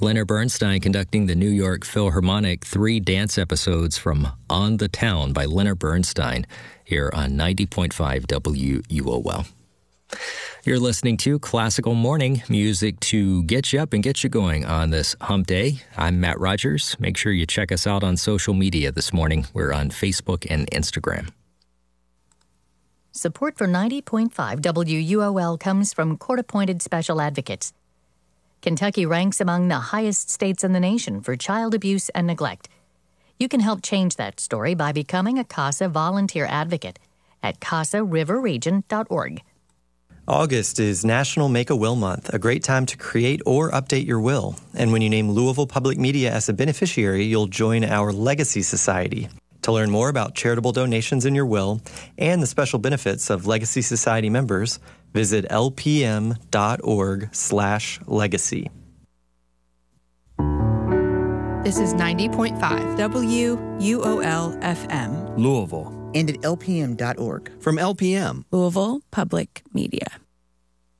Leonard Bernstein conducting the New York Philharmonic 3 dance episodes from On the Town by Leonard Bernstein here on 90.5 WUOL. You're listening to Classical Morning, music to get you up and get you going on this hump day. I'm Matt Rogers. Make sure you check us out on social media this morning. We're on Facebook and Instagram. Support for 90.5 WUOL comes from court-appointed special advocates. Kentucky ranks among the highest states in the nation for child abuse and neglect. You can help change that story by becoming a CASA volunteer advocate at casariverregion.org. August is National Make-A-Will Month, a great time to create or update your will. And when you name Louisville Public Media as a beneficiary, you'll join our Legacy Society. To learn more about charitable donations in your will and the special benefits of Legacy Society members, visit lpm.org/legacy. This is 90.5 WUOL FM, Louisville. And at lpm.org. From LPM, Louisville Public Media.